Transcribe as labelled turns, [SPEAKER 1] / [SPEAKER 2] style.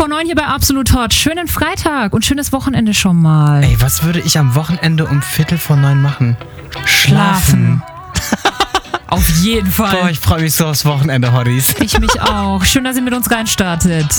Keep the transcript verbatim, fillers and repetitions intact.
[SPEAKER 1] neun hier bei Absolut Hot. Schönen Freitag und schönes Wochenende schon mal.
[SPEAKER 2] Ey, was würde ich am Wochenende um Viertel vor neun machen? Schlafen.
[SPEAKER 1] Auf jeden Fall.
[SPEAKER 2] Boah, ich freue mich so aufs Wochenende, Hotties.
[SPEAKER 1] Ich mich auch. Schön, dass ihr mit uns reinstartet.